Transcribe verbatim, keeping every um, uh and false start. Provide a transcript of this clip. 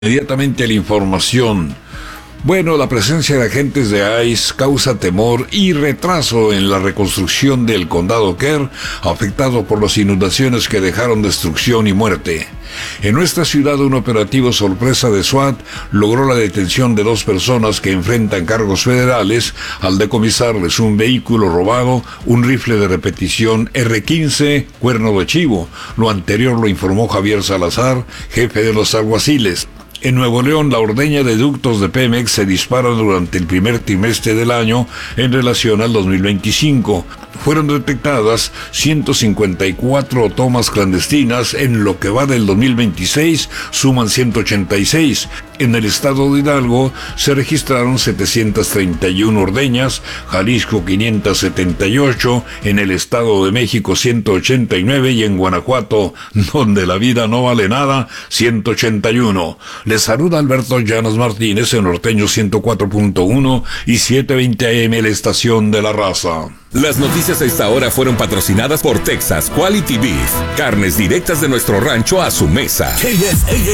Inmediatamente a la información. Bueno, la presencia de agentes de ICE causa temor y retraso en la reconstrucción del condado Kerr, afectado por las inundaciones que dejaron destrucción y muerte. En nuestra ciudad, un operativo sorpresa de SWAT logró la detención de dos personas que enfrentan cargos federales al decomisarles un vehículo robado, un rifle de repetición erre quince, cuerno de chivo. Lo anterior lo informó Javier Salazar, jefe de los alguaciles. En Nuevo León, la ordeña de ductos de Pemex se dispara durante el primer trimestre del año en relación al dos mil veinticinco. Fueron detectadas ciento cincuenta y cuatro tomas clandestinas, en lo que va del dos mil veintiséis suman ciento ochenta y seis. En el estado de Hidalgo se registraron setecientas treinta y una ordeñas, Jalisco quinientas setenta y ocho, en el Estado de México ciento ochenta y nueve y en Guanajuato, donde la vida no vale nada, ciento ochenta y uno. Les saluda Alberto Llanos Martínez en Norteño ciento cuatro punto uno y setecientos veinte A M, la estación de la raza. Las noticias a esta hora fueron patrocinadas por Texas Quality Beef, carnes directas de nuestro rancho a su mesa.